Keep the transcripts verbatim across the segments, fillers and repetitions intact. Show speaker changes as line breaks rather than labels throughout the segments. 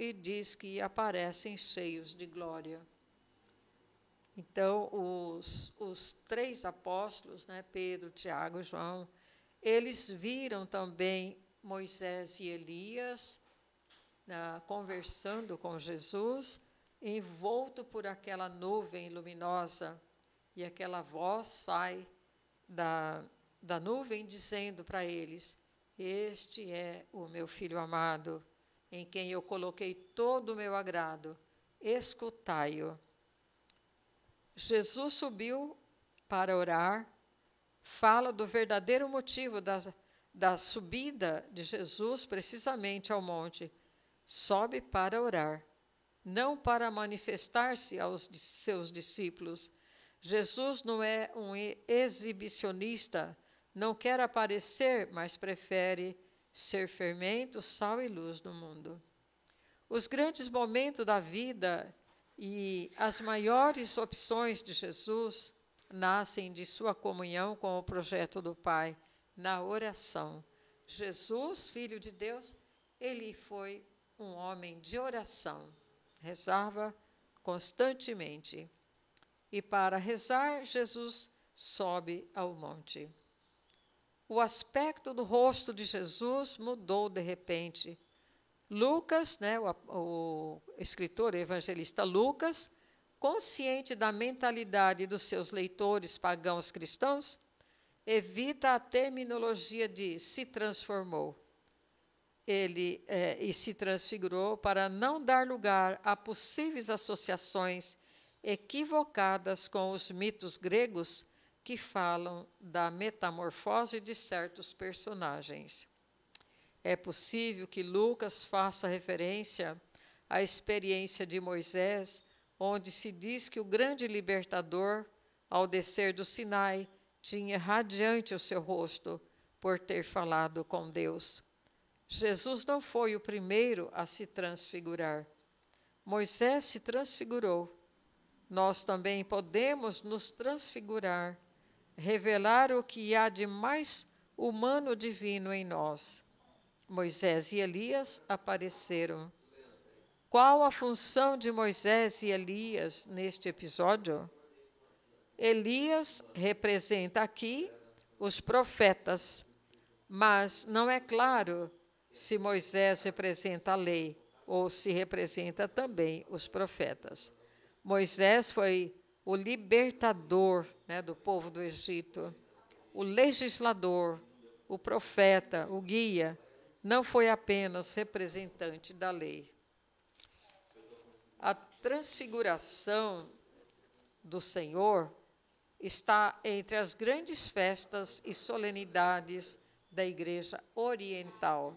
e diz que aparecem cheios de glória. Então, os, os três apóstolos, né, Pedro, Tiago e João, eles viram também Moisés e Elias ah, conversando com Jesus, envolto por aquela nuvem luminosa, e aquela voz sai da, da nuvem dizendo para eles: este é o meu filho amado, em quem eu coloquei todo o meu agrado, escutai-o. Jesus subiu para orar, fala do verdadeiro motivo da, da subida de Jesus precisamente ao monte. Sobe para orar, não para manifestar-se aos seus discípulos. Jesus não é um exibicionista, não quer aparecer, mas prefere ser fermento, sal e luz no mundo. Os grandes momentos da vida e as maiores opções de Jesus nascem de sua comunhão com o projeto do Pai, na oração. Jesus, Filho de Deus, ele foi um homem de oração, rezava constantemente. E para rezar, Jesus sobe ao monte. O aspecto do rosto de Jesus mudou de repente. Lucas, né, o, o escritor, o evangelista Lucas, consciente da mentalidade dos seus leitores pagãos cristãos, evita a terminologia de se transformou. Ele é, e se transfigurou para não dar lugar a possíveis associações equivocadas com os mitos gregos que falam da metamorfose de certos personagens. É possível que Lucas faça referência à experiência de Moisés, onde se diz que o grande libertador, ao descer do Sinai, tinha radiante o seu rosto por ter falado com Deus. Jesus não foi o primeiro a se transfigurar. Moisés se transfigurou. Nós também podemos nos transfigurar, revelar o que há de mais humano divino em nós. Moisés e Elias apareceram. Qual a função de Moisés e Elias neste episódio? Elias representa aqui os profetas, mas não é claro se Moisés representa a lei ou se representa também os profetas. Moisés foi o libertador, né, do povo do Egito, o legislador, o profeta, o guia, não foi apenas representante da lei. A transfiguração do Senhor está entre as grandes festas e solenidades da Igreja Oriental.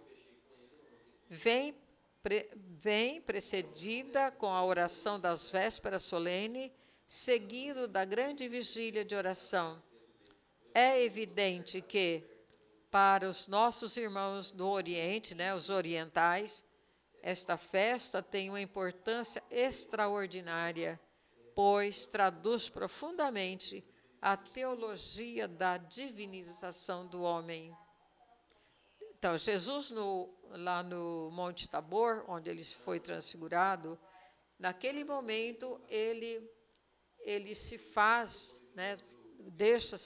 Vem, pre, vem precedida com a oração das vésperas solene, seguido da grande vigília de oração. É evidente que, para os nossos irmãos do Oriente, né, os orientais, esta festa tem uma importância extraordinária, pois traduz profundamente a teologia da divinização do homem. Então, Jesus, no, lá no Monte Tabor, onde ele foi transfigurado, naquele momento, ele, ele se faz, né, deixa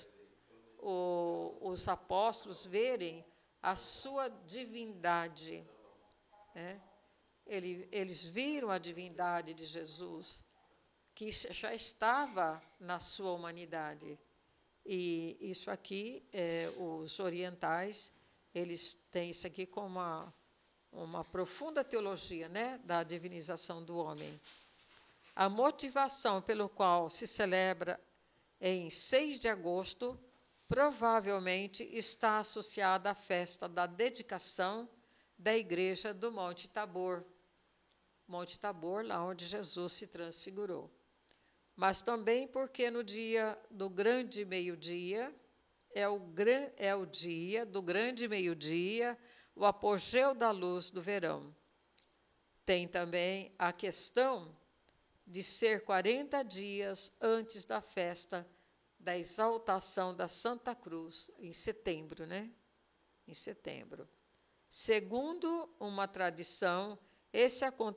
o, os apóstolos verem a sua divindade. Né? Ele, eles viram a divindade de Jesus, que já estava na sua humanidade. E isso aqui, é, os orientais, eles têm isso aqui como uma, uma profunda teologia, né, da divinização do homem. A motivação pelo qual se celebra em seis de agosto provavelmente está associada à festa da dedicação da igreja do Monte Tabor. Monte Tabor, lá onde Jesus se transfigurou. Mas também porque no dia do grande meio-dia, é o, gran, é o dia do grande meio-dia, o apogeu da luz do verão. Tem também a questão de ser quarenta dias antes da festa da exaltação da Santa Cruz, em setembro, né? Em setembro. Segundo uma tradição, esse acontecimento